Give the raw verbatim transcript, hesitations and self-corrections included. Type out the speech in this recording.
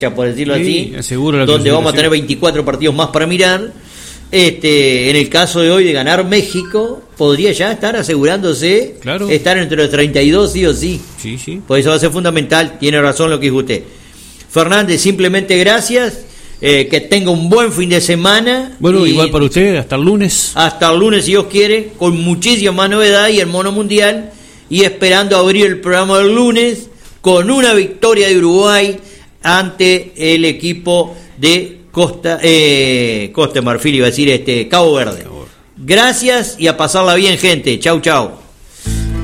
por decirlo sí, así, donde vamos a tener veinticuatro partidos más para mirar. Este, en el caso de hoy de ganar México, podría ya estar asegurándose claro. estar entre los treinta y dos sí o sí. Sí, sí. Por eso va a ser fundamental, tiene razón lo que dijo usted. Fernández, simplemente gracias, eh, que tenga un buen fin de semana. Bueno, igual para usted, hasta el lunes. Hasta el lunes, si Dios quiere, con muchísima más novedad y el Mono Mundial, y esperando abrir el programa del lunes con una victoria de Uruguay ante el equipo de Costa eh, Costa de Marfil, iba a decir este Cabo Verde. Gracias y a pasarla bien, gente. Chau, chau.